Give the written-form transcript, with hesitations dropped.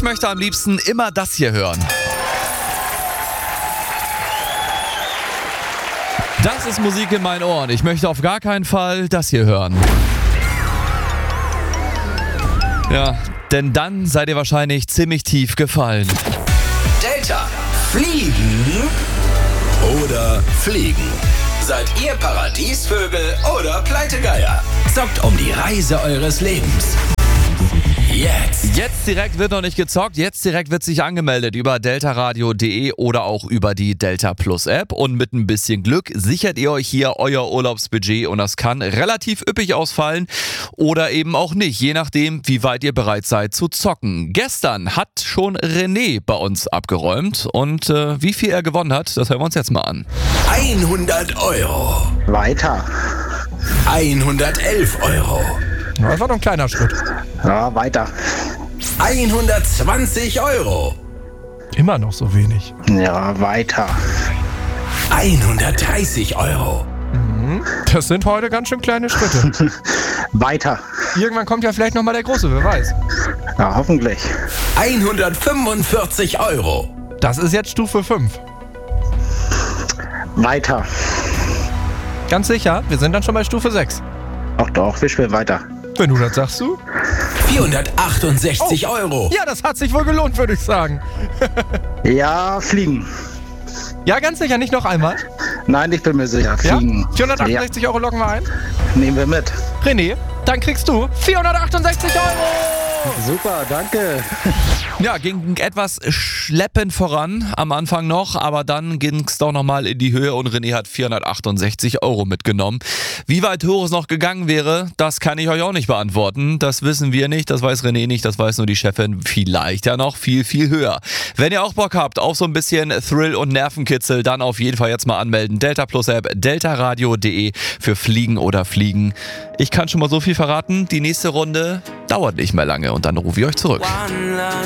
möchte am liebsten immer das hier hören. Das ist Musik in meinen Ohren. Ich möchte auf gar keinen Fall das hier hören. Ja, denn dann seid ihr wahrscheinlich ziemlich tief gefallen. Delta, fliegen oder fliegen? Seid ihr Paradiesvögel oder Pleitegeier? Zockt um die Reise eures Lebens. Jetzt direkt wird noch nicht gezockt, jetzt direkt wird sich angemeldet über deltaradio.de oder auch über die Delta Plus App und mit ein bisschen Glück sichert ihr euch hier euer Urlaubsbudget und das kann relativ üppig ausfallen oder eben auch nicht, je nachdem wie weit ihr bereit seid zu zocken. Gestern hat schon René bei uns abgeräumt und wie viel er gewonnen hat, das hören wir uns jetzt mal an. 100 Euro. Weiter. 111 Euro. Das war doch ein kleiner Schritt. Ja, weiter. 120 Euro. Immer noch so wenig. Ja, weiter. 130 Euro. Das sind heute ganz schön kleine Schritte. Weiter. Irgendwann kommt ja vielleicht nochmal der Große, wer weiß. Ja, hoffentlich. 145 Euro. Das ist jetzt Stufe 5. Weiter. Ganz sicher, wir sind dann schon bei Stufe 6. Ach doch, wir spielen weiter. Wenn du das sagst, du? 468 Euro. Ja, das hat sich wohl gelohnt, würde ich sagen. Ja, fliegen. Ja, ganz sicher, nicht noch einmal. Nein, ich bin mir sicher. Fliegen. Ja? 468 Euro locken wir ein. Nehmen wir mit. René, dann kriegst du 468 Euro. Super, danke. Ja, ging etwas schleppend voran am Anfang noch, aber dann ging es doch nochmal in die Höhe und René hat 468 Euro mitgenommen. Wie weit hoch es noch gegangen wäre, das kann ich euch auch nicht beantworten. Das wissen wir nicht, das weiß René nicht, das weiß nur die Chefin. Vielleicht ja noch viel, viel höher. Wenn ihr auch Bock habt auf so ein bisschen Thrill und Nervenkitzel, dann auf jeden Fall jetzt mal anmelden. Delta Plus App, deltaradio.de für Fliegen oder Fliegen. Ich kann schon mal so viel verraten, die nächste Runde dauert nicht mehr lange und dann rufe ich euch zurück.